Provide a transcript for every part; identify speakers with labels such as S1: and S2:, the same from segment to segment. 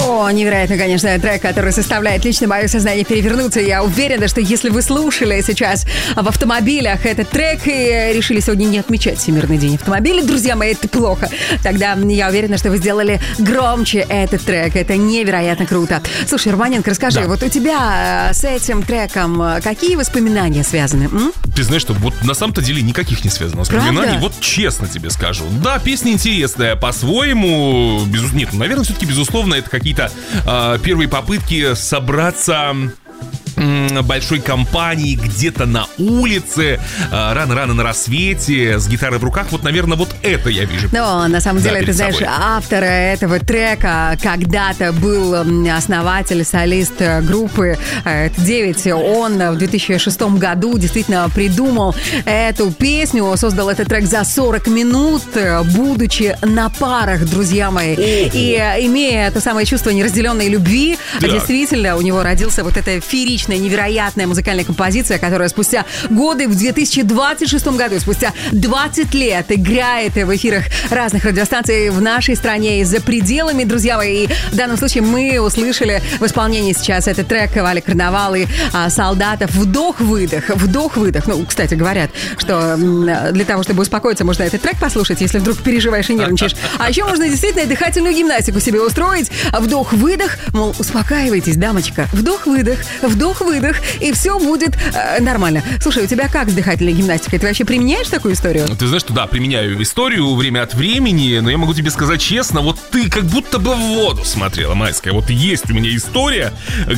S1: О, невероятно, конечно, трек, который заставляет лично мое сознание перевернуться. Я уверена, что если вы слушали сейчас в автомобилях этот трек и решили сегодня не отмечать Всемирный день автомобиля, друзья мои, это плохо. Тогда я уверена, что вы сделали громче этот трек. Это невероятно круто. Слушай, Романенко, расскажи, вот у тебя с этим треком какие воспоминания связаны?
S2: Ты знаешь, что вот на самом-то деле никаких не связано воспоминаний. Вот честно тебе скажу. Да, песня интересная по-своему. Нет, наверное, все-таки, безусловно, это какие-то первые попытки собраться большой компанией где-то на улице, рано-рано на рассвете, с гитарой в руках. Вот, наверное, вот это я вижу.
S1: Но на самом деле, ты знаешь, автор этого трека когда-то был основатель, солист группы 9. Он в 2006 году действительно придумал эту песню, создал этот трек за 40 минут, будучи на парах, друзья мои. И имея это самое чувство неразделенной любви, действительно, у него родился вот эта фееричная, невероятная музыкальная композиция, которая спустя годы, в 2026 году, спустя 20 лет играет в эфирах разных радиостанций в нашей стране и за пределами, друзья мои. И в данном случае мы услышали в исполнении сейчас этот трек Вали Карнавал и Солдатов «Вдох-выдох». Вдох-выдох. Ну, кстати, говорят, что для того, чтобы успокоиться, можно этот трек послушать, если вдруг переживаешь и нервничаешь. А еще можно действительно дыхательную гимнастику себе устроить. Вдох-выдох, мол, успокаивайтесь, дамочка. Вдох-выдох, вдох-выдох, и все будет нормально. Слушай, у тебя как с дыхательной гимнастикой? Ты вообще применяешь такую историю?
S2: Ты знаешь, что да, применяю историю время от времени, но я могу тебе сказать честно, вот ты как будто бы в воду смотрела, Майская. Вот есть у меня история,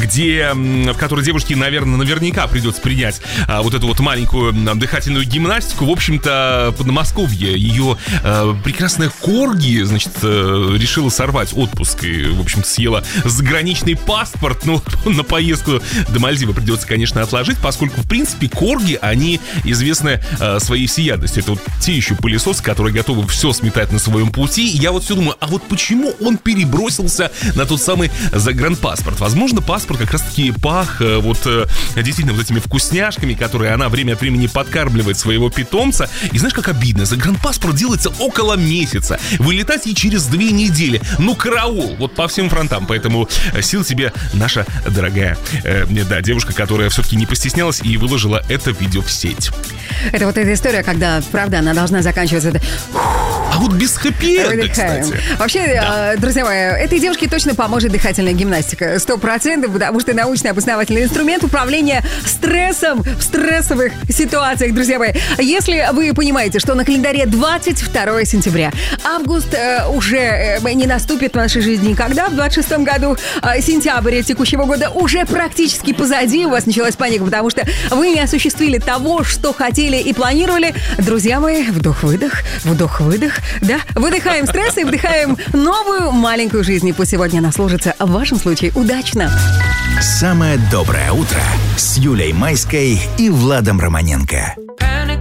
S2: в которой девушке, наверняка придется принять вот эту вот маленькую дыхательную гимнастику. В общем-то, в Подмосковье ее прекрасная корги, значит, решила сорвать отпуск и, в общем-то, съела заграничный паспорт, ну, на поездку до Мальдивы придется, конечно, отложить, поскольку, в принципе, корги, они известны своей всеядностью. Это вот те еще пылесосы, которые готовы все сметать на своем пути. И я вот все думаю, а вот почему он перебросился на тот самый загранпаспорт? Возможно, паспорт как раз-таки пах действительно вот этими вкусняшками, которые она время от времени подкармливает своего питомца. И знаешь, как обидно, загранпаспорт делается около месяца. Вылетать ей через 2 недели. Ну, караул, вот по всем фронтам. Поэтому сил тебе, наша дорогая девушка, которая все-таки не постеснялась и выложила это видео в сеть.
S1: Это вот эта история, когда, правда, она должна заканчиваться.
S2: А вот без хэппи-энда, кстати.
S1: Вообще, друзья мои, этой девушке точно поможет дыхательная гимнастика. 100%, потому что научно-обосновательный инструмент управления стрессом в стрессовых ситуациях, друзья мои. Если вы понимаете, что на календаре 22 сентября, август уже не наступит в нашей жизни никогда, в 26 году, сентябрь текущего года уже практически позади, у вас началась паника, потому что вы не осуществили того, что хотели и планировали. Друзья мои, вдох-выдох, вдох-выдох, да, выдыхаем стресс и вдыхаем новую маленькую жизнь. И пусть сегодня она сложится в вашем случае удачно.
S3: Самое доброе утро с Юлей Майской и Владом Романенко.